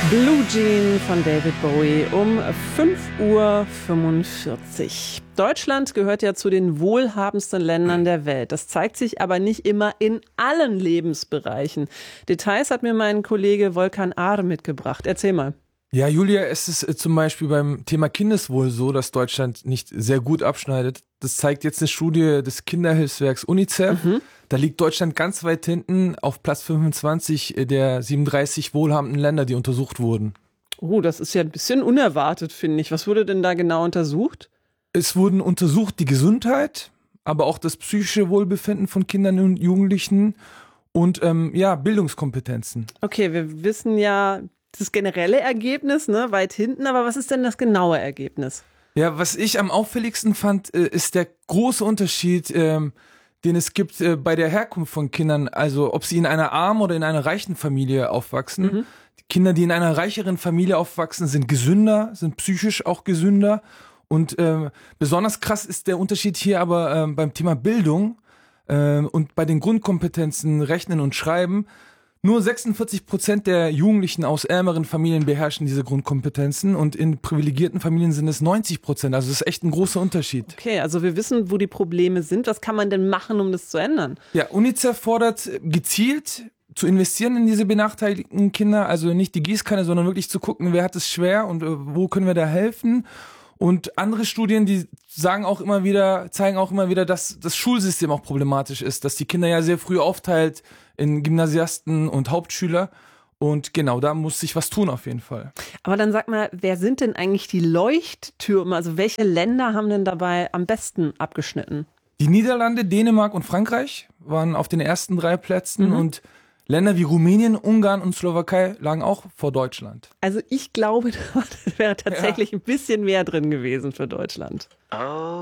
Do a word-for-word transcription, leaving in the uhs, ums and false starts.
Blue Jean von David Bowie um fünf Uhr fünfundvierzig. Deutschland gehört ja zu den wohlhabendsten Ländern der Welt. Das zeigt sich aber nicht immer in allen Lebensbereichen. Details hat mir mein Kollege Volkan Ahr mitgebracht. Erzähl mal. Ja, Julia, es ist äh, zum Beispiel beim Thema Kindeswohl so, dass Deutschland nicht sehr gut abschneidet. Das zeigt jetzt eine Studie des Kinderhilfswerks UNICEF. Mhm. Da liegt Deutschland ganz weit hinten auf Platz fünfundzwanzig der siebenunddreißig wohlhabenden Länder, die untersucht wurden. Oh, das ist ja ein bisschen unerwartet, finde ich. Was wurde denn da genau untersucht? Es wurden untersucht die Gesundheit, aber auch das psychische Wohlbefinden von Kindern und Jugendlichen und ähm, ja, Bildungskompetenzen. Okay, wir wissen ja das generelle Ergebnis, ne, weit hinten, aber was ist denn das genaue Ergebnis? Ja, was ich am auffälligsten fand, äh, ist der große Unterschied, ähm, den es gibt äh, bei der Herkunft von Kindern, also ob sie in einer armen oder in einer reichen Familie aufwachsen. Mhm. Die Kinder, die in einer reicheren Familie aufwachsen, sind gesünder, sind psychisch auch gesünder. Und äh, besonders krass ist der Unterschied hier aber äh, beim Thema Bildung äh, und bei den Grundkompetenzen Rechnen und Schreiben. Nur sechsundvierzig Prozent der Jugendlichen aus ärmeren Familien beherrschen diese Grundkompetenzen und in privilegierten Familien sind es neunzig Prozent. Also das ist echt ein großer Unterschied. Okay, also wir wissen, wo die Probleme sind. Was kann man denn machen, um das zu ändern? Ja, UNICEF fordert gezielt zu investieren in diese benachteiligten Kinder. Also nicht die Gießkanne, sondern wirklich zu gucken, wer hat es schwer und äh, wo können wir da helfen. Und andere Studien, die sagen auch immer wieder, zeigen auch immer wieder, dass das Schulsystem auch problematisch ist, dass die Kinder ja sehr früh aufteilt in Gymnasiasten und Hauptschüler. Und genau, da muss sich was tun auf jeden Fall. Aber dann sag mal, wer sind denn eigentlich die Leuchttürme? Also welche Länder haben denn dabei am besten abgeschnitten? Die Niederlande, Dänemark und Frankreich waren auf den ersten drei Plätzen mhm. und Länder wie Rumänien, Ungarn und Slowakei lagen auch vor Deutschland. Also ich glaube, da wäre tatsächlich ja. ein bisschen mehr drin gewesen für Deutschland. Oh.